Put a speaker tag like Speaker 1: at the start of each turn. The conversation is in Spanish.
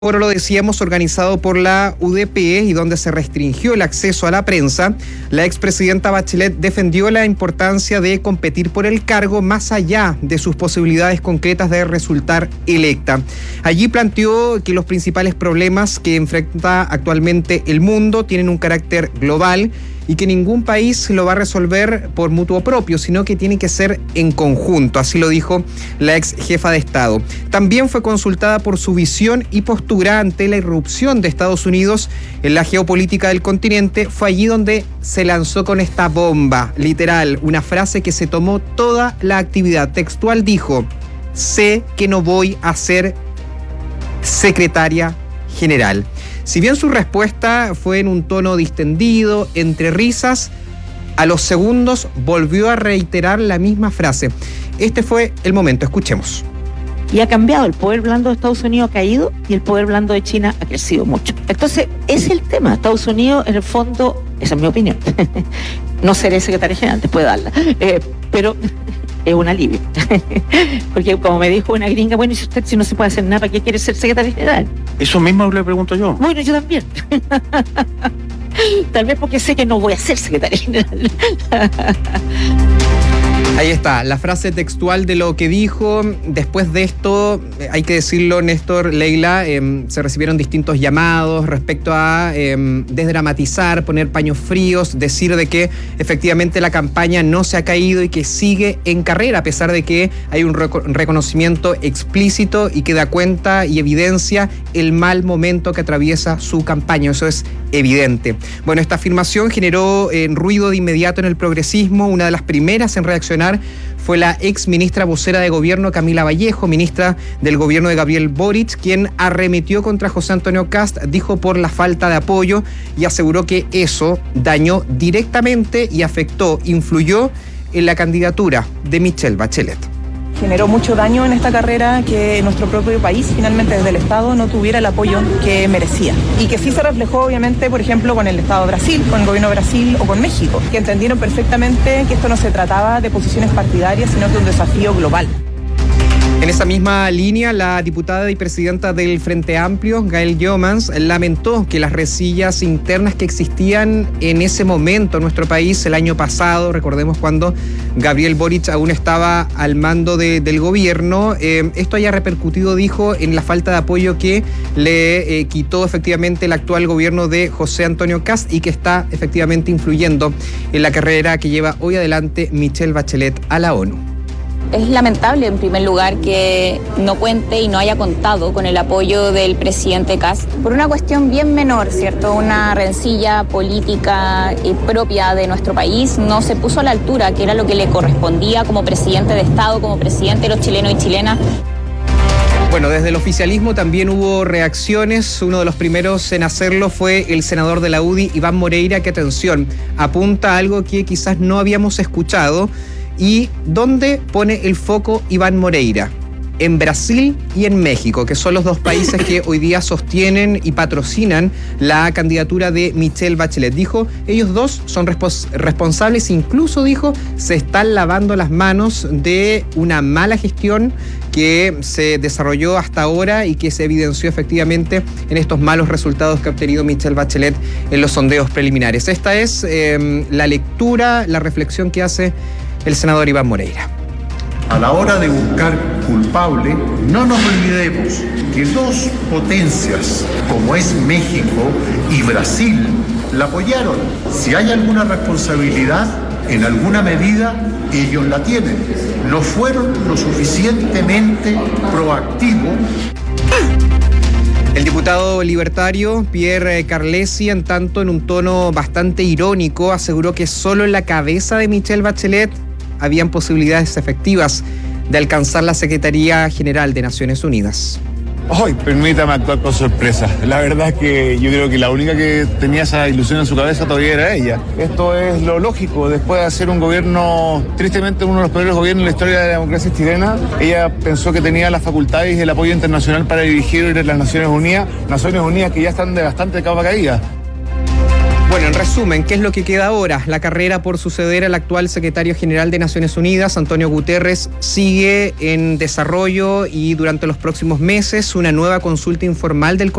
Speaker 1: Foro, lo decíamos, organizado por la UDP y donde se restringió el acceso a la prensa, la expresidenta Bachelet defendió la importancia de competir por el cargo más allá de sus posibilidades concretas de resultar electa. Allí planteó que los principales problemas que enfrenta actualmente el mundo tienen un carácter global y que ningún país lo va a resolver por mutuo propio, sino que tiene que ser en conjunto. Así lo dijo la ex jefa de Estado. También fue consultada por su visión y postura ante la irrupción de Estados Unidos en la geopolítica del continente. Fue allí donde se lanzó con esta bomba, literal, una frase que se tomó toda la actividad. Textual dijo: sé que no voy a ser secretaria general. Si bien su respuesta fue en un tono distendido, entre risas, a los segundos volvió a reiterar la misma frase. Este fue el momento, escuchemos.
Speaker 2: Y ha cambiado, el poder blando de Estados Unidos ha caído y el poder blando de China ha crecido mucho. Entonces, ese es el tema. Estados Unidos, en el fondo, esa es mi opinión. No seré secretaria general, después de darla, pero es un alivio. Porque como me dijo una gringa, bueno, si no se puede hacer nada, ¿para qué quiere ser secretaria general?
Speaker 3: Eso mismo le pregunto yo.
Speaker 2: Bueno, yo también. Tal vez porque sé que no voy a ser secretaria general.
Speaker 1: Ahí está, la frase textual de lo que dijo. Después de esto, hay que decirlo, Néstor, Leila, se recibieron distintos llamados respecto a desdramatizar, poner paños fríos, decir de que efectivamente la campaña no se ha caído y que sigue en carrera, a pesar de que hay un reconocimiento explícito y que da cuenta y evidencia el mal momento que atraviesa su campaña. Eso es evidente. Bueno, esta afirmación generó ruido de inmediato en el progresismo. Una de las primeras en reaccionar fue la ex ministra vocera de gobierno Camila Vallejo, ministra del gobierno de Gabriel Boric, quien arremetió contra José Antonio Kast, dijo por la falta de apoyo, y aseguró que eso dañó directamente y influyó en la candidatura de Michelle Bachelet.
Speaker 4: Generó mucho daño en esta carrera que nuestro propio país, finalmente desde el Estado, no tuviera el apoyo que merecía. Y que sí se reflejó, obviamente, por ejemplo, con el Estado de Brasil, con el gobierno de Brasil o con México, que entendieron perfectamente que esto no se trataba de posiciones partidarias, sino de un desafío global.
Speaker 1: En esa misma línea, la diputada y presidenta del Frente Amplio, Gael Jomans, lamentó que las rencillas internas que existían en ese momento en nuestro país el año pasado, recordemos cuando Gabriel Boric aún estaba al mando del gobierno, esto haya repercutido, dijo, en la falta de apoyo que le quitó efectivamente el actual gobierno de José Antonio Kast y que está efectivamente influyendo en la carrera que lleva hoy adelante Michelle Bachelet a la ONU.
Speaker 5: Es lamentable, en primer lugar, que no cuente y no haya contado con el apoyo del presidente Kast por una cuestión bien menor, ¿cierto? Una rencilla política propia de nuestro país. No se puso a la altura, que era lo que le correspondía como presidente de Estado, como presidente de los chilenos y chilenas.
Speaker 1: Bueno, desde el oficialismo también hubo reacciones. Uno de los primeros en hacerlo fue el senador de la UDI, Iván Moreira, que, atención, apunta a algo que quizás no habíamos escuchado. ¿Y dónde pone el foco Iván Moreira? En Brasil y en México, que son los dos países que hoy día sostienen y patrocinan la candidatura de Michelle Bachelet. Dijo, ellos dos son responsables, incluso dijo, se están lavando las manos de una mala gestión que se desarrolló hasta ahora y que se evidenció efectivamente en estos malos resultados que ha obtenido Michelle Bachelet en los sondeos preliminares. Esta es la lectura, la reflexión que hace el senador Iván Moreira.
Speaker 6: A la hora de buscar culpable, no nos olvidemos que dos potencias, como es México y Brasil, la apoyaron. Si hay alguna responsabilidad, en alguna medida, ellos la tienen. No fueron lo suficientemente proactivos.
Speaker 1: El diputado libertario Pierre Carlesi, en tanto en un tono bastante irónico, aseguró que solo en la cabeza de Michelle Bachelet habían posibilidades efectivas de alcanzar la Secretaría General de Naciones Unidas.
Speaker 7: Hoy, permítame actuar con sorpresa. La verdad es que yo creo que la única que tenía esa ilusión en su cabeza todavía era ella. Esto es lo lógico. Después de hacer un gobierno, tristemente uno de los peores gobiernos en la historia de la democracia chilena, ella pensó que tenía las facultades y el apoyo internacional para dirigir las Naciones Unidas que ya están de bastante capa caída.
Speaker 1: Bueno, en resumen, ¿qué es lo que queda ahora? La carrera por suceder al actual secretario general de Naciones Unidas, Antonio Guterres, sigue en desarrollo y durante los próximos meses una nueva consulta informal del